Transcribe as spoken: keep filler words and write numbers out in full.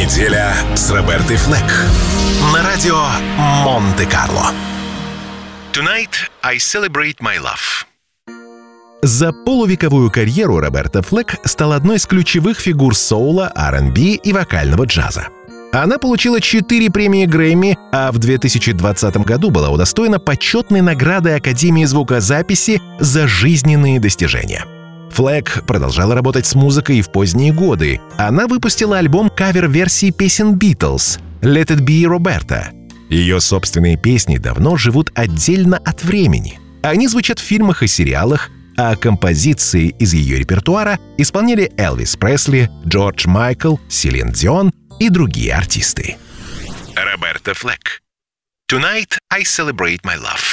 Неделя с Робертой Флэк на радио Монте-Карло. Tonight I celebrate my love. За полувековую карьеру Роберта Флэк стала одной из ключевых фигур соула, ар энд би и вокального джаза. Она получила четыре премии Грэмми, а в две тысячи двадцатом году была удостоена почетной награды Академии звукозаписи за жизненные достижения. Флэк продолжала работать с музыкой и в поздние годы. Она выпустила альбом кавер-версий песен Beatles «Let It Be Roberta». Ее собственные песни давно живут отдельно от времени. Они звучат в фильмах и сериалах, а композиции из ее репертуара исполняли Элвис Пресли, Джордж Майкл, Селин Дион и другие артисты. Роберта Флэк. Tonight I celebrate my love.